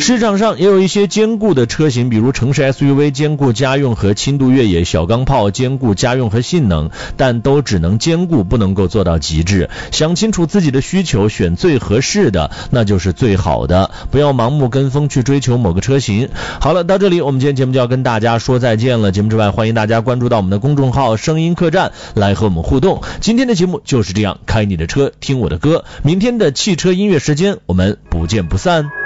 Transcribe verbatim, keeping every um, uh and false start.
市场上也有一些兼顾的车型，比如城市 S U V 兼顾家用和轻度越野，小钢炮兼顾家用和性能，但都只能兼顾，不能够做到极致。想清楚自己的需求，选最合适的，那就是最好的，不要盲目跟风去追求某个车型。好了，到这里我们今天节目就要跟大家说再见了。节目之外，欢迎大家关注到我们的公众号声音客栈来和我们互动。今天的节目就是这样，开你的车听我的歌，明天的汽车音乐时间我们不见不散。